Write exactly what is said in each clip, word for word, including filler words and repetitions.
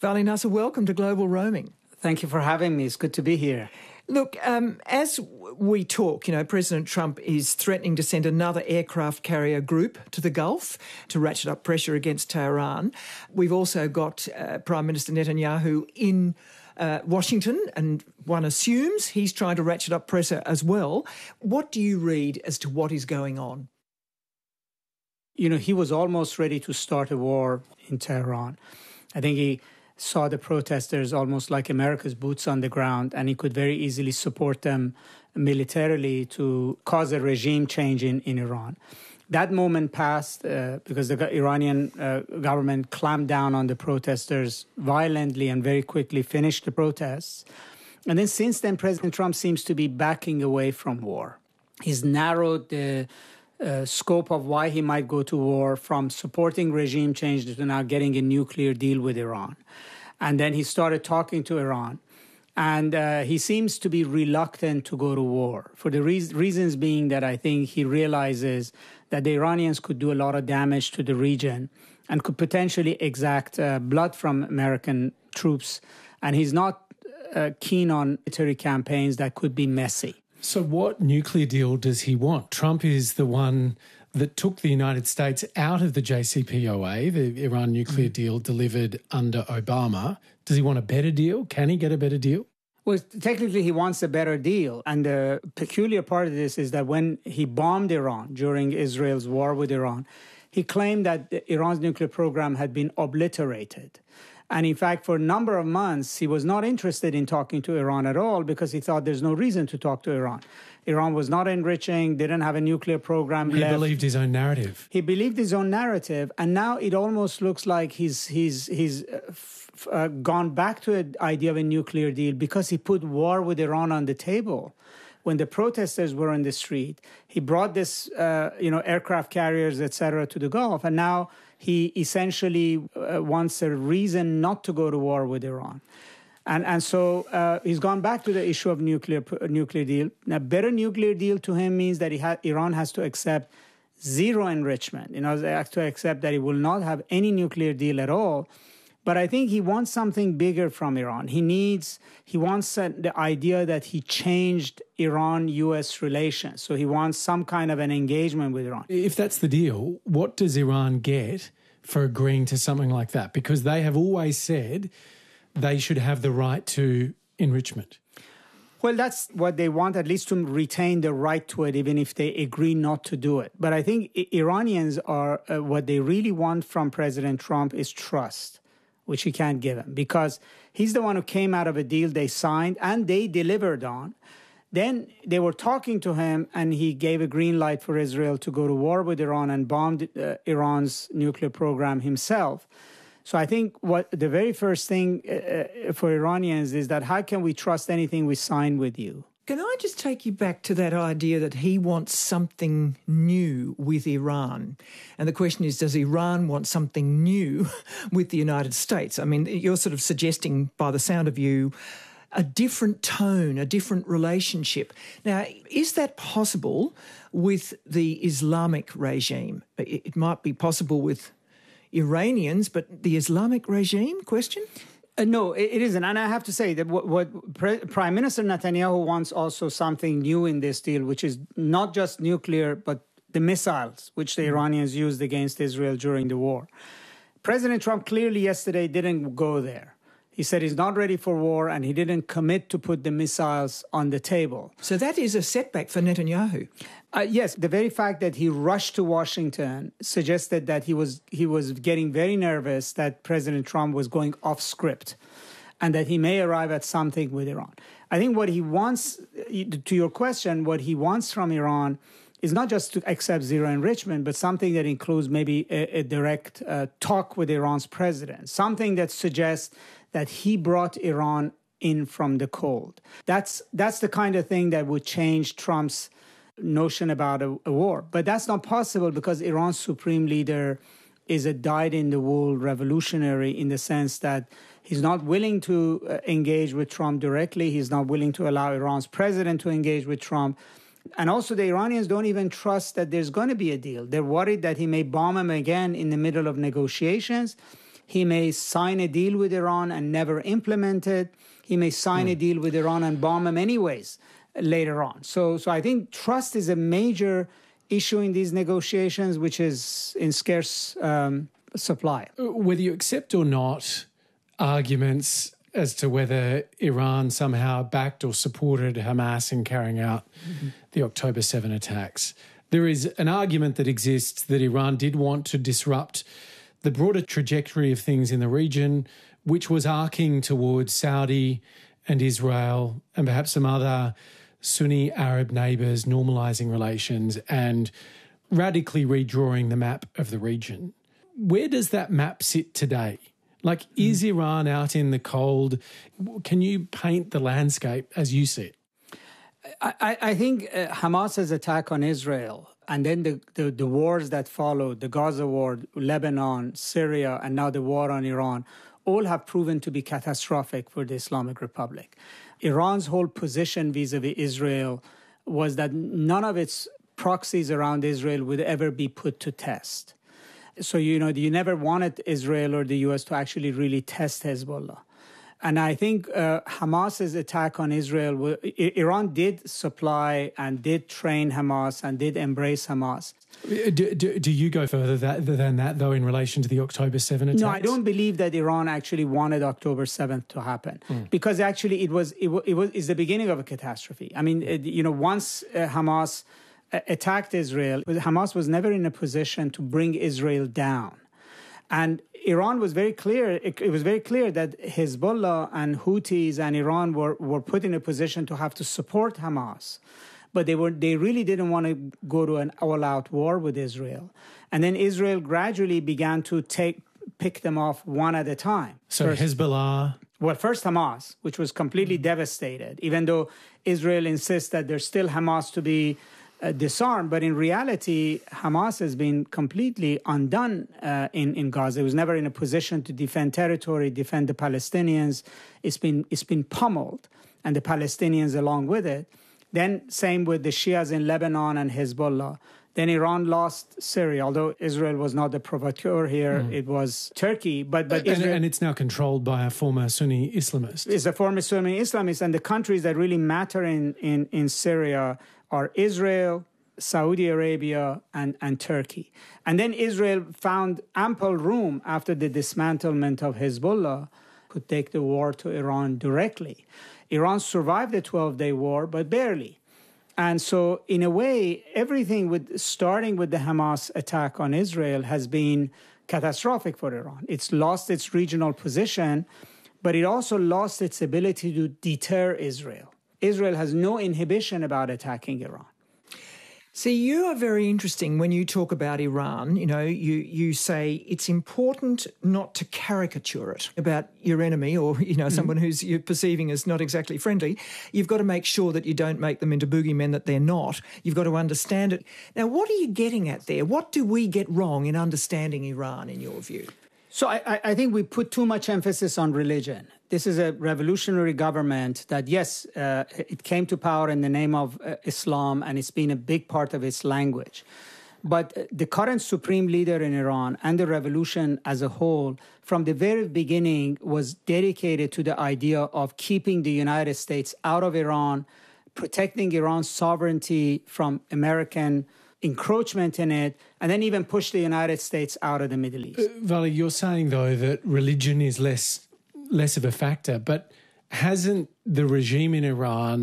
Vali Nasser, welcome to Global Roaming. Thank you for having me. It's good to be here. Look, um, as we talk, you know, President Trump is threatening to send another aircraft carrier group to the Gulf to ratchet up pressure against Tehran. We've also got uh, Prime Minister Netanyahu in uh, Washington, and one assumes he's trying to ratchet up pressure as well. What do you read as to what is going on? You know, he was almost ready to start a war in Tehran. I think he saw the protesters almost like America's boots on the ground, and he could very easily support them militarily to cause a regime change in, in Iran. That moment passed uh, because the Iranian uh, government clamped down on the protesters violently and very quickly finished the protests. And then since then, President Trump seems to be backing away from war. He's narrowed the uh, scope of why he might go to war from supporting regime change to now getting a nuclear deal with Iran. And then he started talking to Iran. And uh, he seems to be reluctant to go to war, for the re- reasons being that I think he realizes that the Iranians could do a lot of damage to the region and could potentially exact uh, blood from American troops. And he's not uh, keen on military campaigns that could be messy. So what nuclear deal does he want? Trump is the one that took the United States out of the J C P O A, the Iran nuclear mm. deal delivered under Obama. Does he want a better deal? Can he get a better deal? Well, technically, he wants a better deal. And the peculiar part of this is that when he bombed Iran during Israel's war with Iran, he claimed that Iran's nuclear program had been obliterated. And in fact, for a number of months, he was not interested in talking to Iran at all because he thought there's no reason to talk to Iran. Iran was not enriching, didn't have a nuclear program he left. He believed his own narrative. He believed his own narrative. And now it almost looks like he's, he's, he's uh, f- uh, gone back to the idea of a nuclear deal because he put war with Iran on the table. When the protesters were in the street, he brought this, uh, you know, aircraft carriers, et cetera, to the Gulf. And now he essentially uh, wants a reason not to go to war with Iran. And and so uh, he's gone back to the issue of nuclear nuclear deal. Now, better nuclear deal to him means that he ha- Iran has to accept zero enrichment. You know, they have to accept that he will not have any nuclear deal at all. But I think he wants something bigger from Iran. He needs, he wants uh, the idea that he changed Iran-U S relations. So he wants some kind of an engagement with Iran. If that's the deal, what does Iran get for agreeing to something like that? Because they have always said they should have the right to enrichment. Well, that's what they want, at least to retain the right to it, even if they agree not to do it. But I think Iranians are, uh, what they really want from President Trump is trust, which he can't give him, because he's the one who came out of a deal they signed and they delivered on. Then they were talking to him and he gave a green light for Israel to go to war with Iran and bombed uh, Iran's nuclear program himself. So I think what the very first thing uh, for Iranians is that how can we trust anything we sign with you? Can I just take you back to that idea that he wants something new with Iran? And the question is, does Iran want something new with the United States? I mean, you're sort of suggesting, by the sound of you, a different tone, a different relationship. Now, is that possible with the Islamic regime? It might be possible with Iranians, but the Islamic regime, question? Uh, no, it, it isn't. And I have to say that what, what Pre- Prime Minister Netanyahu wants also something new in this deal, which is not just nuclear, but the missiles, which the Iranians used against Israel during the war. President Trump clearly yesterday didn't go there. He said he's not ready for war, and he didn't commit to put the missiles on the table. So that is a setback for Netanyahu. Uh, yes, the very fact that he rushed to Washington suggested that he was he was getting very nervous that President Trump was going off script and that he may arrive at something with Iran. I think what he wants, to your question, what he wants from Iran is not just to accept zero enrichment, but something that includes maybe a, a direct uh, talk with Iran's president, something that suggests that he brought Iran in from the cold. That's that's the kind of thing that would change Trump's notion about a, a war. But that's not possible because Iran's supreme leader is a dyed-in-the-wool revolutionary in the sense that he's not willing to uh, engage with Trump directly. He's not willing to allow Iran's president to engage with Trump. And also the Iranians don't even trust that there's going to be a deal. They're worried that he may bomb them again in the middle of negotiations. He may sign a deal with Iran and never implement it. He may sign mm. a deal with Iran and bomb them anyways later on. So, so I think trust is a major issue in these negotiations, which is in scarce um, supply. Whether you accept or not arguments as to whether Iran somehow backed or supported Hamas in carrying out mm-hmm. the October seventh attacks, there is an argument that exists that Iran did want to disrupt the broader trajectory of things in the region, which was arcing towards Saudi and Israel and perhaps some other Sunni Arab neighbours normalising relations and radically redrawing the map of the region. Where does that map sit today? Like, mm. is Iran out in the cold? Can you paint the landscape as you see it? I, I think uh, Hamas's attack on Israel and then the, the, the wars that followed, the Gaza war, Lebanon, Syria, and now the war on Iran, all have proven to be catastrophic for the Islamic Republic. Iran's whole position vis-a-vis Israel was that none of its proxies around Israel would ever be put to test. So, you know, you never wanted Israel or the U S to actually really test Hezbollah. And I think uh, Hamas's attack on Israel, Iran did supply and did train Hamas and did embrace Hamas. Do, do, do you go further that, than that, though, in relation to the October seventh attacks? No, I don't believe that Iran actually wanted October seventh to happen mm. because actually it was it, it was is the beginning of a catastrophe. I mean, it, you know, once uh, Hamas uh, attacked Israel, Hamas was never in a position to bring Israel down. And Iran was very clear, it, it was very clear that Hezbollah and Houthis and Iran were, were put in a position to have to support Hamas. But they were they really didn't want to go to an all-out war with Israel. And then Israel gradually began to take pick them off one at a time. So first, Hezbollah... Well, first Hamas, which was completely mm-hmm. devastated, even though Israel insists that there's still Hamas to be Uh, disarmed, but in reality, Hamas has been completely undone uh, in in Gaza. It was never in a position to defend territory, defend the Palestinians. It's been it's been pummeled, and the Palestinians along with it. Then same with the Shias in Lebanon and Hezbollah. Then Iran lost Syria, although Israel was not the provocateur here. Mm. It was Turkey, but but and, Israel, and it's now controlled by a former Sunni Islamist. It's a former Sunni Islamist, and the countries that really matter in in in Syria are Israel, Saudi Arabia, and, and Turkey. And then Israel found ample room after the dismantlement of Hezbollah could take the war to Iran directly. Iran survived the twelve-day war, but barely. And so, in a way, everything with starting with the Hamas attack on Israel has been catastrophic for Iran. It's lost its regional position, but it also lost its ability to deter Israel. Israel has no inhibition about attacking Iran. See, you are very interesting when you talk about Iran. You know, you, you say it's important not to caricature it about your enemy or, you know, mm-hmm. someone who's you're perceiving as not exactly friendly. You've got to make sure that you don't make them into boogeymen that they're not. You've got to understand it. Now, what are you getting at there? What do we get wrong in understanding Iran, in your view? So I, I think we put too much emphasis on religion. This is a revolutionary government that, yes, uh, it came to power in the name of uh, Islam, and it's been a big part of its language. But the current supreme leader in Iran and the revolution as a whole, from the very beginning, was dedicated to the idea of keeping the United States out of Iran, protecting Iran's sovereignty from American encroachment in it, and then even push the United States out of the Middle East. Uh, Vali, you're saying, though, that religion is less less of a factor, but hasn't the regime in Iran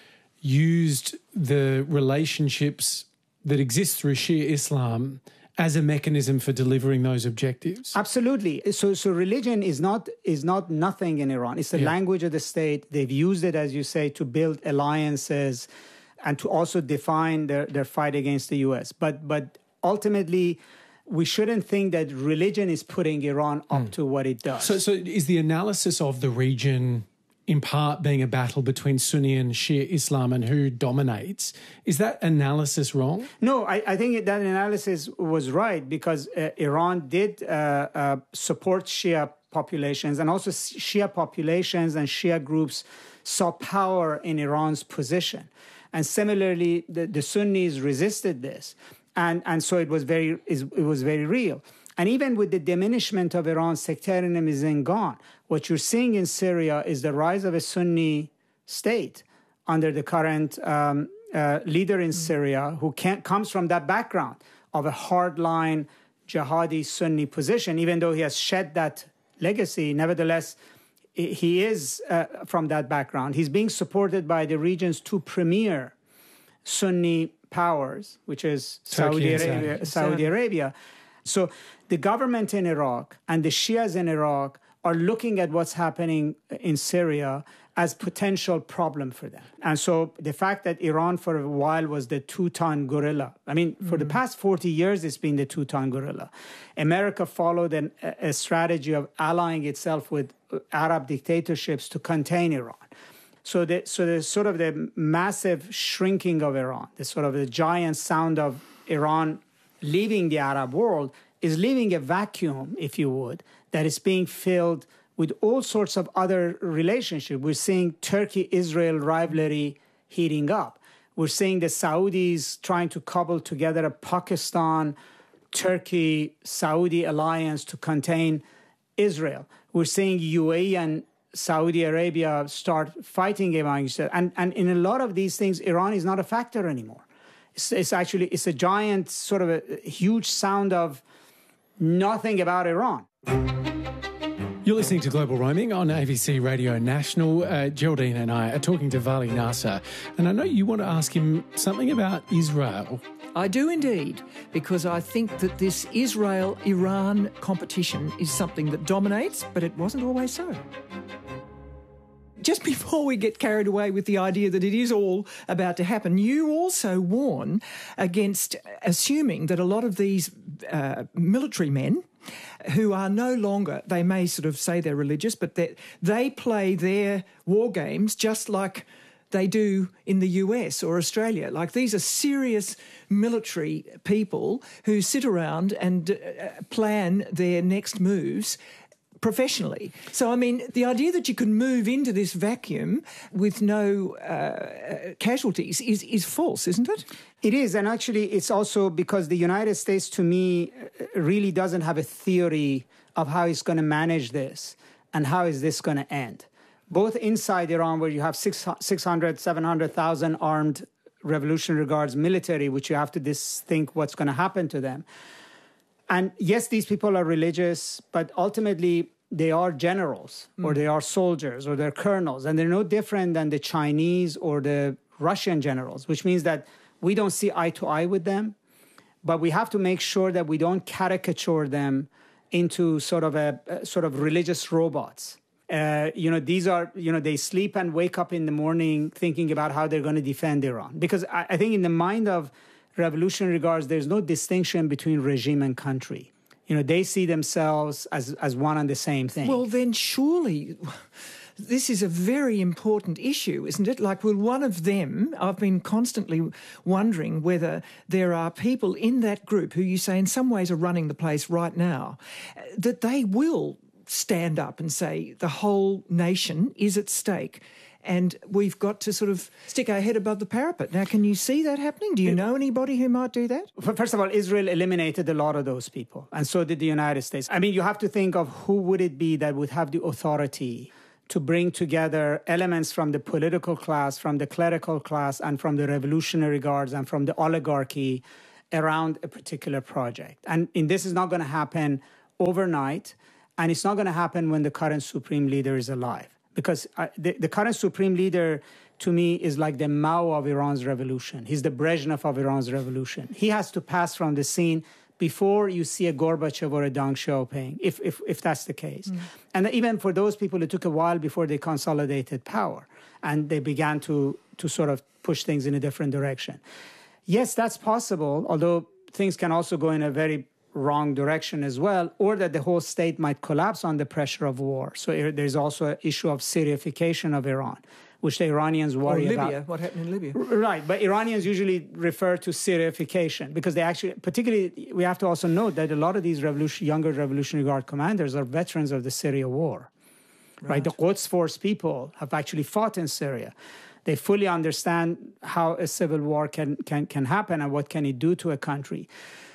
used the relationships that exist through Shia Islam as a mechanism for delivering those objectives? Absolutely. So, so religion is not is not nothing in Iran. It's the yeah. language of the state. They've used it, as you say, to build alliances and to also define their, their fight against the U S. But but ultimately, we shouldn't think that religion is putting Iran up mm. to what it does. So, so is the analysis of the region in part being a battle between Sunni and Shia Islam and who dominates? Is that analysis wrong? No, I, I think that analysis was right because uh, Iran did uh, uh, support Shia populations, and also Shia populations and Shia groups saw power in Iran's position. And similarly, the, the Sunnis resisted this. And, and so it was very it was very real. And even with the diminishment of Iran's sectarianism isn't gone. What you're seeing in Syria is the rise of a Sunni state under the current um, uh, leader in Syria, who can't, comes from that background of a hardline jihadi Sunni position. Even though he has shed that legacy, nevertheless, he is uh, from that background. He's being supported by the region's two premier Sunni powers, which is Saudi Arabia, Saudi Arabia. So the government in Iraq and the Shias in Iraq are looking at what's happening in Syria as potential problem for them. And so the fact that Iran for a while was the two-ton gorilla, I mean, for mm. the past forty years, it's been the two-ton gorilla. America followed an, a strategy of allying itself with Arab dictatorships to contain Iran. So the, so the sort of the massive shrinking of Iran, the sort of the giant sound of Iran leaving the Arab world is leaving a vacuum, if you would, that is being filled with all sorts of other relationships. We're seeing Turkey-Israel rivalry heating up. We're seeing the Saudis trying to cobble together a Pakistan-Turkey-Saudi alliance to contain Israel. We're seeing U A E and Saudi Arabia start fighting among each other. And, and in a lot of these things, Iran is not a factor anymore. It's, it's actually, it's a giant sort of a, a huge sound of nothing about Iran. You're listening to Global Roaming on A B C Radio National. Uh, Geraldine and I are talking to Vali Nasr, and I know you want to ask him something about Israel. I do indeed, because I think that this Israel-Iran competition is something that dominates, but it wasn't always so. Just before we get carried away with the idea that it is all about to happen, you also warn against assuming that a lot of these uh, military men who are no longer, they may sort of say they're religious, but they, they play their war games just like they do in the U S or Australia. Like, these are serious military people who sit around and uh, plan their next moves professionally. So, I mean, the idea that you can move into this vacuum with no uh, casualties is, is false, isn't it? It is. And actually, it's also because the United States, to me, really doesn't have a theory of how it's going to manage this and how is this going to end. Both inside Iran, where you have six hundred, seven hundred thousand armed Revolutionary Guards military, which you have to dis- think what's going to happen to them. And yes, these people are religious, but ultimately they are generals mm. or they are soldiers or they're colonels, and they're no different than the Chinese or the Russian generals, which means that we don't see eye to eye with them, but we have to make sure that we don't caricature them into sort of a, a sort of religious robots. Uh, you know, these are, you know, they sleep and wake up in the morning thinking about how they're going to defend Iran. Because I, I think in the mind of Revolutionary Guards, there's no distinction between regime and country. You know, they see themselves as, as one and the same thing. Well, then surely this is a very important issue, isn't it? Like, will one of them, I've been constantly wondering whether there are people in that group who you say in some ways are running the place right now, that they will stand up and say the whole nation is at stake and we've got to sort of stick our head above the parapet. Now, can you see that happening? Do you know anybody who might do that? First of all, Israel eliminated a lot of those people, and so did the United States. I mean, you have to think of who would it be that would have the authority to bring together elements from the political class, from the clerical class, and from the Revolutionary Guards, and from the oligarchy around a particular project. And, and this is not going to happen overnight, and it's not going to happen when the current supreme leader is alive. Because uh, the, the current supreme leader, to me, is like the Mao of Iran's revolution. He's the Brezhnev of Iran's revolution. He has to pass from the scene before you see a Gorbachev or a Deng Xiaoping, if, if, if that's the case. Mm. And even for those people, it took a while before they consolidated power and they began to, to sort of push things in a different direction. Yes, that's possible, although things can also go in a very wrong direction as well, or that the whole state might collapse on the pressure of war. So there's also an issue of Syriafication of Iran, which the Iranians worry or Libya. about. What happened in Libya? Right, but Iranians usually refer to Syriafication because they actually, particularly, we have to also note that a lot of these revolution, younger Revolutionary Guard commanders are veterans of the Syria war. Right. right, the Quds Force people have actually fought in Syria. They fully understand how a civil war can, can, can happen and what can it do to a country.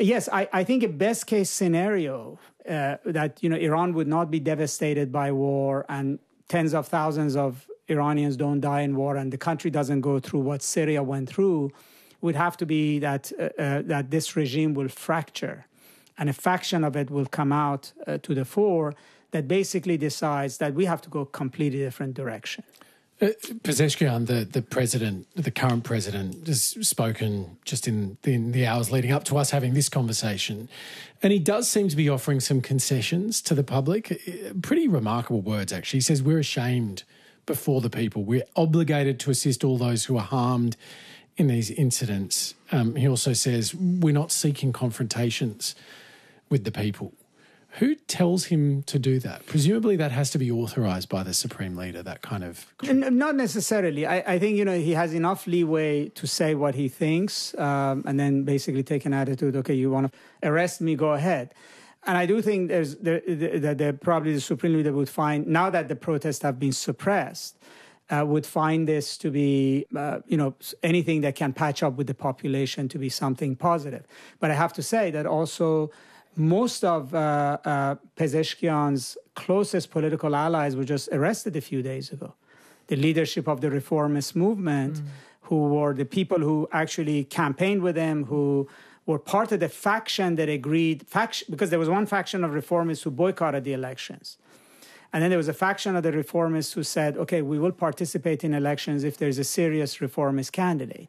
Yes, I, I think a best case scenario uh, that, you know, Iran would not be devastated by war and tens of thousands of Iranians don't die in war and the country doesn't go through what Syria went through would have to be that uh, uh, that this regime will fracture and a faction of it will come out uh, to the fore that basically decides that we have to go a completely different direction. Uh, Pezeshkian, the, the president, the current president, has spoken just in the, in the hours leading up to us having this conversation. And he does seem to be offering some concessions to the public. Pretty remarkable words, actually. He says, we're ashamed before the people. We're obligated to assist all those who are harmed in these incidents. Um, he also says, we're not seeking confrontations with the people. Who tells him to do that? Presumably that has to be authorised by the Supreme Leader, that kind of... Not necessarily. I, I think, you know, he has enough leeway to say what he thinks um, and then basically take an attitude, okay, you want to arrest me, go ahead. And I do think there's there, that the, probably the Supreme Leader would find, now that the protests have been suppressed, uh, would find this to be, uh, you know, anything that can patch up with the population to be something positive. But I have to say that also... Most of uh, uh, Pezeshkian's closest political allies were just arrested a few days ago. The leadership of the reformist movement, mm. who were the people who actually campaigned with him, who were part of the faction that agreed, faction, because there was one faction of reformists who boycotted the elections. And then there was a faction of the reformists who said, okay, we will participate in elections if there's a serious reformist candidate.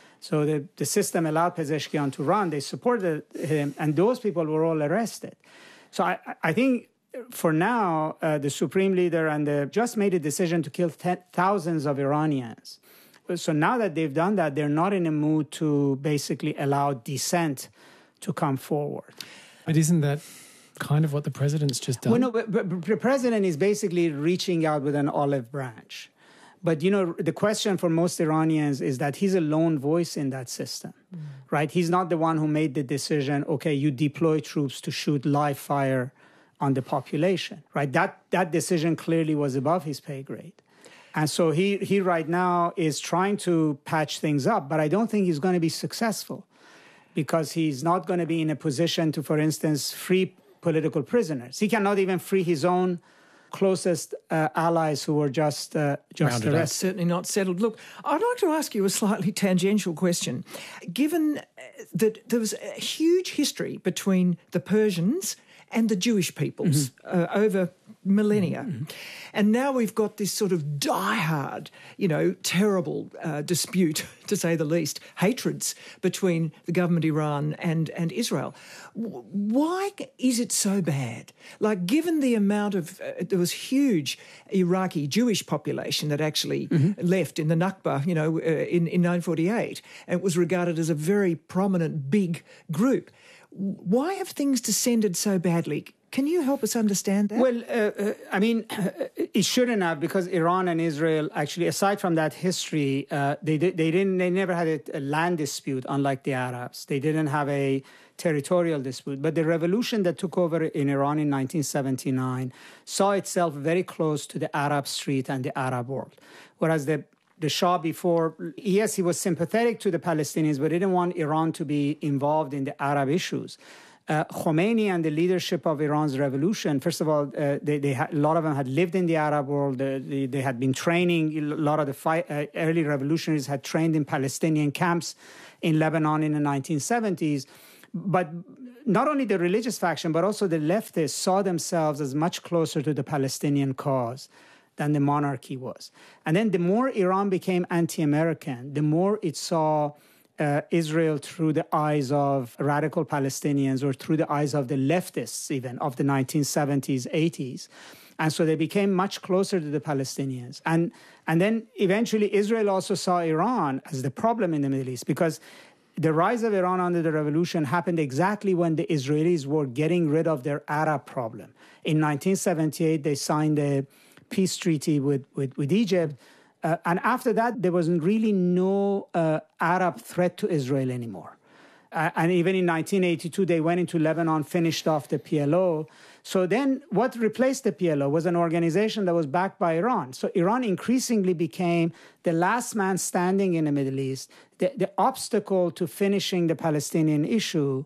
So the, the system allowed Pezeshkian to run. They supported him, and those people were all arrested. So I, I think for now, uh, the Supreme Leader and the just made a decision to kill ten, thousands of Iranians. So now that they've done that, they're not in a mood to basically allow dissent to come forward. But isn't that kind of what the president's just done? Well, no, but, but the president is basically reaching out with an olive branch. But, you know, the question for most Iranians is that he's a lone voice in that system, mm. right? He's not the one who made the decision, okay, you deploy troops to shoot live fire on the population, right? That that decision clearly was above his pay grade. And so he, he right now is trying to patch things up, but I don't think he's going to be successful because he's not going to be in a position to, for instance, free political prisoners. He cannot even free his own closest uh, allies who were just uh, just arrested. Certainly not settled. Look, I'd like to ask you a slightly tangential question. Given that there was a huge history between the Persians and the Jewish peoples mm-hmm. uh, over millennia, mm-hmm. and now we've got this sort of diehard, you know, terrible uh, dispute, to say the least, hatreds between the government of Iran and, and Israel. W- why is it so bad? Like, given the amount of, uh, there was huge Iraqi Jewish population that actually mm-hmm. left in the Nakba, you know, uh, in, in nineteen forty-eight, and it was regarded as a very prominent, big group. Why have things descended so badly? Can you help us understand that? Well, uh, uh, I mean, uh, it shouldn't have, because Iran and Israel, actually, aside from that history, uh, they they didn't they never had a, a land dispute, unlike the Arabs. They didn't have a territorial dispute. But the revolution that took over in Iran in nineteen seventy-nine saw itself very close to the Arab street and the Arab world, whereas the The Shah before, yes, he was sympathetic to the Palestinians, but didn't want Iran to be involved in the Arab issues. Uh, Khomeini and the leadership of Iran's revolution, first of all, uh, they, they had, a lot of them had lived in the Arab world. Uh, they, they had been training. A lot of the fight, uh, early revolutionaries had trained in Palestinian camps in Lebanon in the nineteen seventies. But not only the religious faction, but also the leftists saw themselves as much closer to the Palestinian cause than the monarchy was. And then the more Iran became anti-American, the more it saw uh, Israel through the eyes of radical Palestinians or through the eyes of the leftists even of the nineteen seventies, eighties. And so they became much closer to the Palestinians. And, and then eventually Israel also saw Iran as the problem in the Middle East, because the rise of Iran under the revolution happened exactly when the Israelis were getting rid of their Arab problem. In nineteen seventy-eight, they signed a peace treaty with, with, with Egypt. Uh, and after that, there was really no uh, Arab threat to Israel anymore. Uh, and even in nineteen eighty-two, they went into Lebanon, finished off the P L O. So then what replaced the P L O was an organization that was backed by Iran. So Iran increasingly became the last man standing in the Middle East, the, the obstacle to finishing the Palestinian issue.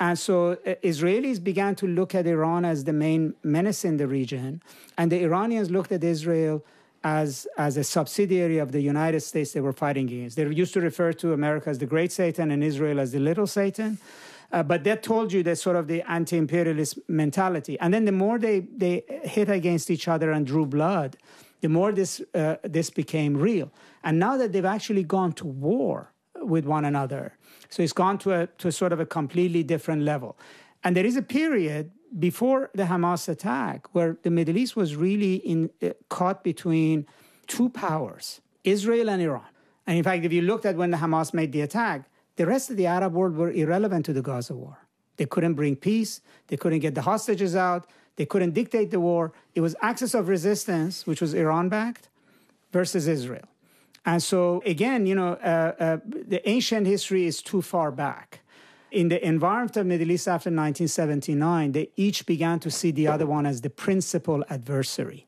And so uh, Israelis began to look at Iran as the main menace in the region, and the Iranians looked at Israel as, as a subsidiary of the United States they were fighting against. They used to refer to America as the great Satan and Israel as the little Satan. Uh, but that told you that sort of the anti-imperialist mentality. And then the more they, they hit against each other and drew blood, the more this uh, this became real. And now that they've actually gone to war with one another, so it's gone to a to a sort of a completely different level. And there is a period before the Hamas attack where the Middle East was really in uh, caught between two powers, Israel and Iran. And in fact, if you looked at when the Hamas made the attack, the rest of the Arab world were irrelevant to the Gaza war. They couldn't bring peace. They couldn't get the hostages out. They couldn't dictate the war. It was axis of resistance, which was Iran-backed, versus Israel. And so, again, you know, uh, uh, the ancient history is too far back. In the environment of the Middle East after nineteen seventy-nine, they each began to see the other one as the principal adversary,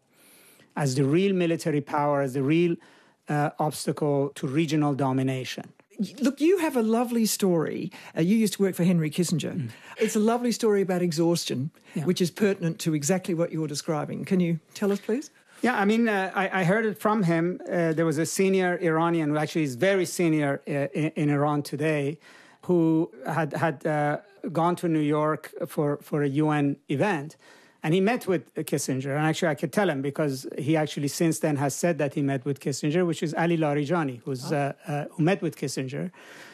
as the real military power, as the real uh, obstacle to regional domination. Look, you have a lovely story. Uh, you used to work for Henry Kissinger. Mm. It's a lovely story about exhaustion, yeah. which is pertinent to exactly what you're describing. Can you tell us, please? Yeah, I mean, uh, I, I heard it from him. Uh, there was a senior Iranian who actually is very senior uh, in, in Iran today, who had, had uh, gone to New York for, for a U N event. And he met with Kissinger. And actually, I could tell him because he actually since then has said that he met with Kissinger, which is Ali Larijani, who's, oh. uh, uh, who met with Kissinger.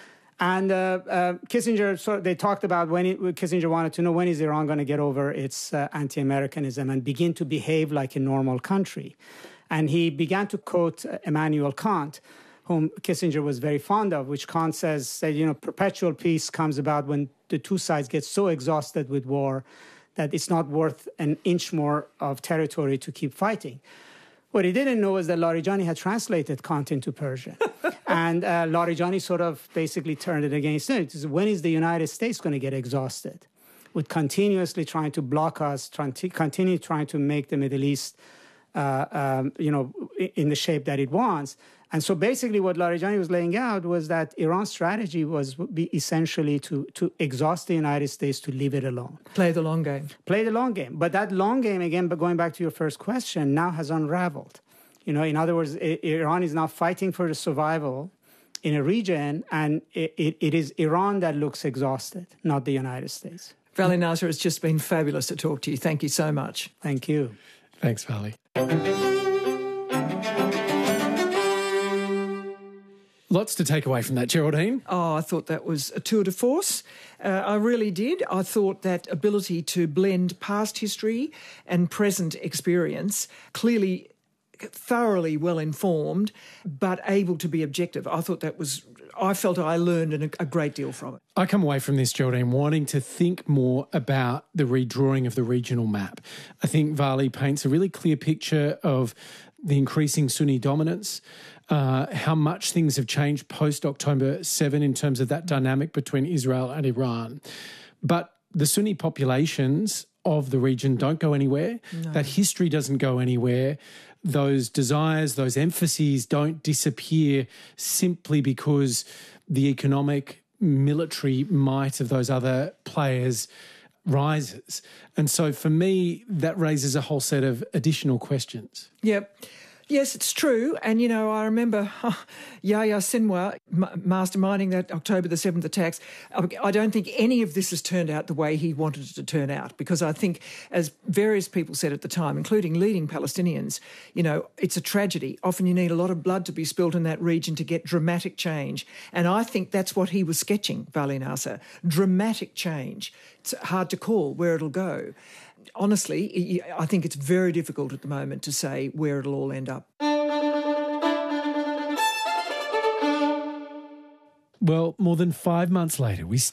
And uh, uh, Kissinger, so they talked about when it, Kissinger wanted to know when is Iran going to get over its uh, anti-Americanism and begin to behave like a normal country. And he began to quote Immanuel Kant, whom Kissinger was very fond of, which Kant says, said, you know, perpetual peace comes about when the two sides get so exhausted with war that it's not worth an inch more of territory to keep fighting. What he didn't know is that Larijani had translated Kant into Persian. and uh, Larijani sort of basically turned it against him. When is the United States going to get exhausted with continuously trying to block us, trying to continue trying to make the Middle East, uh, um, you know, in the shape that it wants? And so basically what Larijani was laying out was that Iran's strategy was be essentially to, to exhaust the United States, to leave it alone. Play the long game. Play the long game. But that long game, again, but going back to your first question, now has unraveled. You know, in other words, I- Iran is now fighting for the survival in a region, and it, it, it is Iran that looks exhausted, not the United States. Vali Nasr, it's just been fabulous to talk to you. Thank you so much. Thank you. Thanks, Vali. Lots to take away from that, Geraldine. Oh, I thought that was a tour de force. Uh, I really did. I thought that ability to blend past history and present experience, clearly thoroughly well informed, but able to be objective. I thought that was, I felt I learned a, a great deal from it. I come away from this, Geraldine, wanting to think more about the redrawing of the regional map. I think Vali paints a really clear picture of the increasing Sunni dominance, uh, how much things have changed post-October seventh in terms of that dynamic between Israel and Iran. But the Sunni populations of the region don't go anywhere. No. That history doesn't go anywhere. Those desires, those emphases don't disappear simply because the economic, military might of those other players rises. And so for me, that raises a whole set of additional questions. Yep. Yes, it's true. And, you know, I remember uh, Yahya Sinwar m- masterminding that October the seventh attacks. I don't think any of this has turned out the way he wanted it to turn out, because I think, as various people said at the time, including leading Palestinians, you know, it's a tragedy. Often you need a lot of blood to be spilt in that region to get dramatic change. And I think that's what he was sketching, Vali Nasr, dramatic change. It's hard to call where it'll go. Honestly, I think it's very difficult at the moment to say where it'll all end up. Well, more than five months later, we